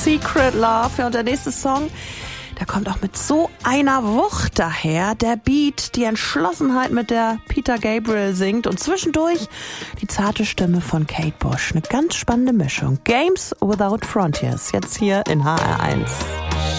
Secret Love. Ja, und der nächste Song, der kommt auch mit so einer Wucht daher. Der Beat, die Entschlossenheit, mit der Peter Gabriel singt und zwischendurch die zarte Stimme von Kate Bush. Eine ganz spannende Mischung. Games Without Frontiers, jetzt hier in HR1.